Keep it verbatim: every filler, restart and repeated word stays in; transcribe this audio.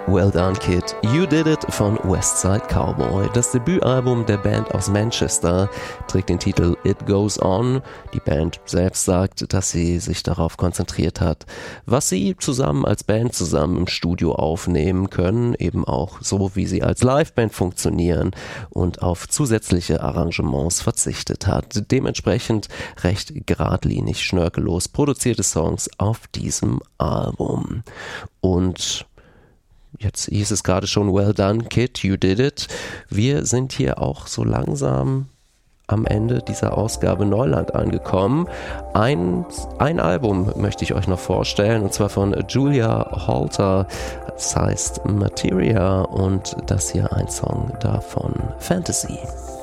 Well Done Kid, You Did It von Westside Cowboy. Das Debütalbum der Band aus Manchester trägt den Titel It Goes On. Die Band selbst sagt, dass sie sich darauf konzentriert hat, was sie zusammen als Band zusammen im Studio aufnehmen können, eben auch so, wie sie als Liveband funktionieren und auf zusätzliche Arrangements verzichtet hat. Dementsprechend recht geradlinig, schnörkellos produzierte Songs auf diesem Album. Und jetzt hieß es gerade schon, Well Done Kid, You Did It. Wir sind hier auch so langsam am Ende dieser Ausgabe Neuland angekommen. Ein, ein Album möchte ich euch noch vorstellen, und zwar von Julia Holter. Das heißt Materia, und das hier ein Song davon, Fantasy.